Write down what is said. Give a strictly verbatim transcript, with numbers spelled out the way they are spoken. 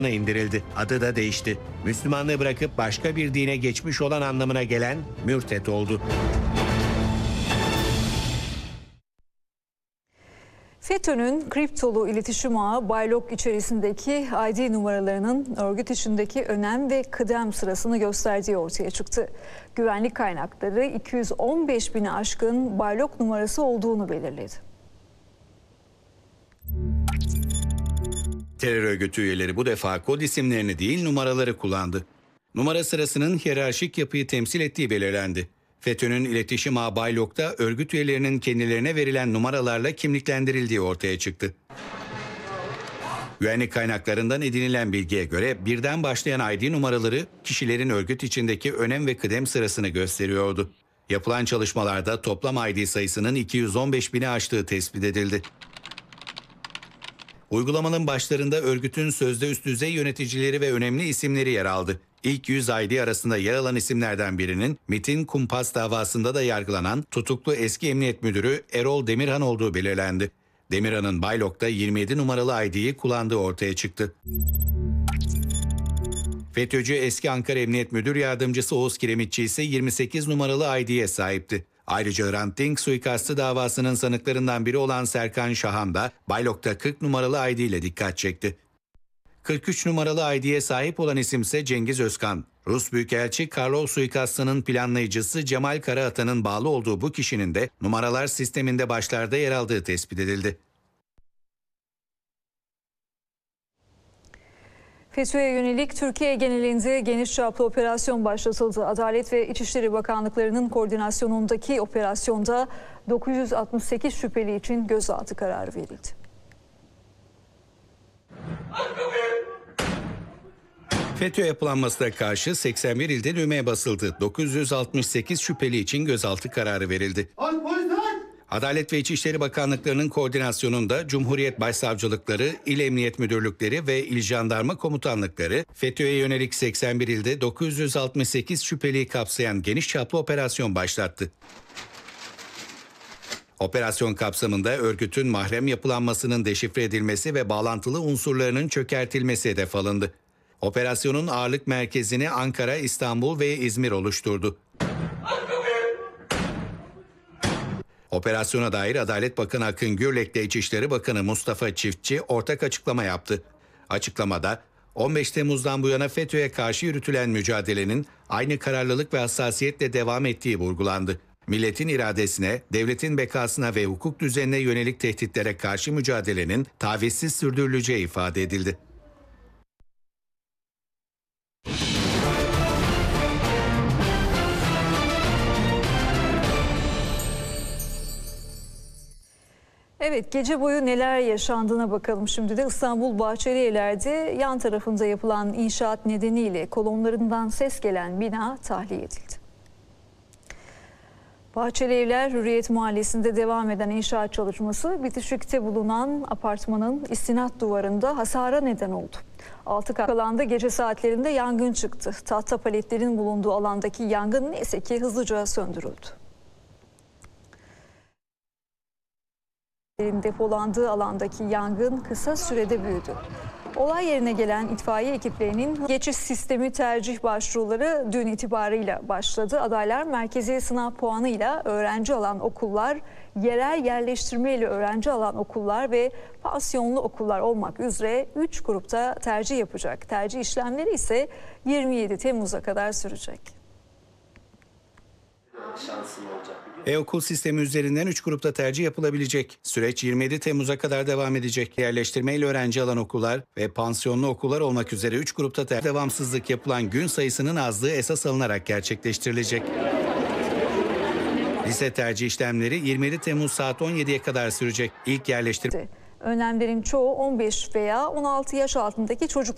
indirildi. Adı da değişti. Müslümanlığı bırakıp başka bir dine geçmiş olan anlamına gelen mürtet oldu. FETÖ'nün kriptolu iletişim ağı Baylok içerisindeki I D numaralarının örgüt içindeki önem ve kıdem sırasını gösterdiği ortaya çıktı. Güvenlik kaynakları iki yüz on beş bini aşkın Baylok numarası olduğunu belirledi. Terör örgütü üyeleri bu defa kod isimlerini değil numaraları kullandı. Numara sırasının hiyerarşik yapıyı temsil ettiği belirlendi. FETÖ'nün iletişim ağı Baylok'ta örgüt üyelerinin kendilerine verilen numaralarla kimliklendirildiği ortaya çıktı. Güvenlik kaynaklarından edinilen bilgiye göre birden başlayan I D numaraları kişilerin örgüt içindeki önem ve kıdem sırasını gösteriyordu. Yapılan çalışmalarda toplam I D sayısının iki yüz on beş bini aştığı tespit edildi. Uygulamanın başlarında örgütün sözde üst düzey yöneticileri ve önemli isimleri yer aldı. İlk yüz I D arasında yer alan isimlerden birinin MİT'in kumpas davasında da yargılanan tutuklu eski emniyet müdürü Erol Demirhan olduğu belirlendi. Demirhan'ın Baylok'ta yirmi yedi numaralı I D'yi kullandığı ortaya çıktı. FETÖ'cü eski Ankara Emniyet Müdür Yardımcısı Oğuz Kiremitçi ise yirmi sekiz numaralı I D'ye sahipti. Ayrıca Hrant Dink suikastı davasının sanıklarından biri olan Serkan Şahan da Baylok'ta kırk numaralı I D ile dikkat çekti. kırk üç numaralı I D'ye sahip olan isimse Cengiz Özkan. Rus Büyükelçi Karlov suikastının planlayıcısı Cemal Karahatan'ın bağlı olduğu bu kişinin de numaralar sisteminde başlarda yer aldığı tespit edildi. FETÖ'ye yönelik Türkiye genelinde geniş çaplı operasyon başlatıldı. Adalet ve İçişleri Bakanlıklarının koordinasyonundaki operasyonda dokuz yüz altmış sekiz şüpheli için gözaltı kararı verildi. FETÖ yapılanmasına karşı seksen bir ilde düğmeye basıldı. dokuz yüz altmış sekiz şüpheli için gözaltı kararı verildi. Adalet ve İçişleri Bakanlıklarının koordinasyonunda Cumhuriyet Başsavcılıkları, İl Emniyet Müdürlükleri ve İl Jandarma Komutanlıkları FETÖ'ye yönelik seksen bir ilde dokuz yüz altmış sekiz şüpheliyi kapsayan geniş çaplı operasyon başlattı. Operasyon kapsamında örgütün mahrem yapılanmasının deşifre edilmesi ve bağlantılı unsurlarının çökertilmesi hedef alındı. Operasyonun ağırlık merkezini Ankara, İstanbul ve İzmir oluşturdu. Operasyona dair Adalet Bakanı Akın Gürlek'le İçişleri Bakanı Mustafa Çiftçi ortak açıklama yaptı. Açıklamada on beş Temmuz'dan bu yana FETÖ'ye karşı yürütülen mücadelenin aynı kararlılık ve hassasiyetle devam ettiği vurgulandı. Milletin iradesine, devletin bekasına ve hukuk düzenine yönelik tehditlere karşı mücadelenin tavizsiz sürdürüleceği ifade edildi. Evet, gece boyu neler yaşandığına bakalım şimdi de. İstanbul Bahçelievler'de yan tarafında yapılan inşaat nedeniyle kolonlarından ses gelen bina tahliye edildi. Bahçelievler Hürriyet Mahallesi'nde devam eden inşaat çalışması bitişikte bulunan apartmanın istinat duvarında hasara neden oldu. Altı kat alanda gece saatlerinde yangın çıktı. Tahta paletlerin bulunduğu alandaki yangın neyse ki hızlıca söndürüldü. Depolandığı alandaki yangın kısa sürede büyüdü. Olay yerine gelen itfaiye ekiplerinin geçiş sistemi tercih başvuruları dün itibarıyla başladı. Adaylar merkezi sınav puanıyla öğrenci alan okullar, yerel yerleştirmeyle öğrenci alan okullar ve pansiyonlu okullar olmak üzere üç grupta tercih yapacak. Tercih işlemleri ise yirmi yedi Temmuz'a kadar sürecek. Şansım olacak. E-okul sistemi üzerinden üç grupta tercih yapılabilecek. Süreç yirmi yedi Temmuz'a kadar devam edecek. Yerleştirmeyle öğrenci alan okullar ve pansiyonlu okullar olmak üzere üç grupta tercih devamsızlık yapılan gün sayısının azlığı esas alınarak gerçekleştirilecek. Lise tercih işlemleri yirmi yedi Temmuz saat on yediye kadar sürecek. İlk yerleştirme... Önlemlerin çoğu on beş veya on altı yaş altındaki çocuklar.